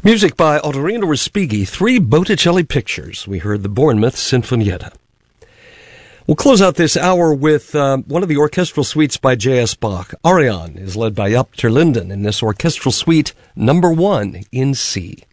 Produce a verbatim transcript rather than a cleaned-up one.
Music by Ottorino Respighi, three Botticelli pictures. We heard the Bournemouth Sinfonietta. We'll close out this hour with uh, one of the orchestral suites by J S. Bach. Arion is led by Jaap ter Linden in this orchestral suite, number one in C.